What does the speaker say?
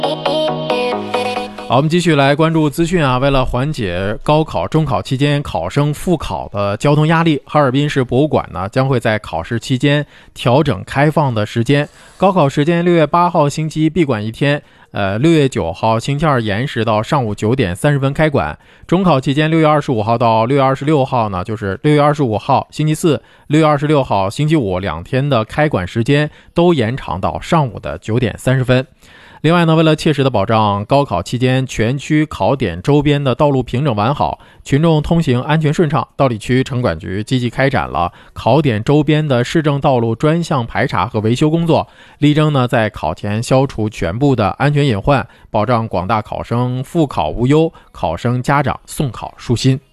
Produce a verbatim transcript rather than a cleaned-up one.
好，我们继续来关注资讯啊。为了缓解高考、中考期间考生复考的交通压力，哈尔滨市博物馆呢将会在考试期间调整开放的时间。高考时间六月八号星期一闭馆一天，呃，六月九号星期二延时到上午九点三十分开馆。中考期间六月二十五号到六月二十六号呢，就是六月二十五号星期四、六月二十六号星期五两天的开馆时间都延长到上午的九点三十分。另外呢，为了切实的保障高考期间全区考点周边的道路平整完好，群众通行安全顺畅，道里区城管局积极开展了考点周边的市政道路专项排查和维修工作，力争呢在考前消除全部的安全隐患，保障广大考生复考无忧，考生家长送考舒心。